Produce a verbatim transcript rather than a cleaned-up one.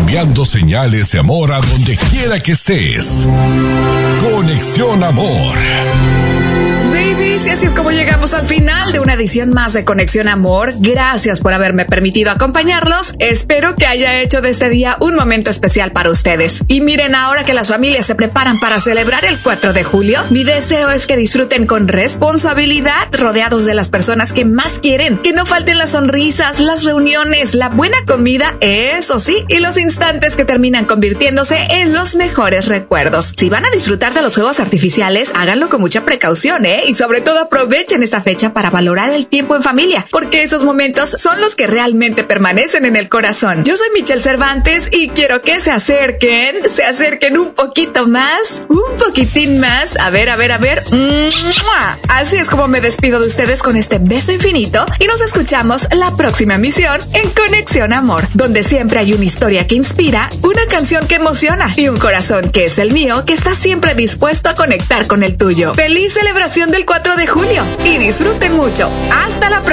enviando señales de amor a donde quiera que estés. Conexión Amor. Babies, y así es como llegamos al final de una edición más de Conexión Amor. Gracias por haberme permitido acompañarlos. Espero que haya hecho de este día un momento especial para ustedes. Y miren, ahora que las familias se preparan para celebrar el cuatro de julio, mi deseo es que disfruten con responsabilidad, rodeados de las personas que más quieren. Que no falten las sonrisas, las reuniones, la buena comida, eso sí, y los instantes que terminan convirtiéndose en los mejores recuerdos. Si van a disfrutar de los juegos artificiales, háganlo con mucha precaución, ¿eh? Y sobre todo aprovechen esta fecha para valorar el tiempo en familia, porque esos momentos son los que realmente permanecen en el corazón. Yo soy Michelle Cervantes y quiero que se acerquen, se acerquen un poquito más, un poquitín más. A ver, a ver, a ver. ¡Mua! Así es como me despido de ustedes con este beso infinito y nos escuchamos la próxima emisión en Conexión Amor, donde siempre hay una historia que inspira, una canción que emociona y un corazón que es el mío que está siempre dispuesto a conectar con el tuyo. ¡Feliz celebración del cuatro de julio! Y disfruten mucho. Hasta la próxima.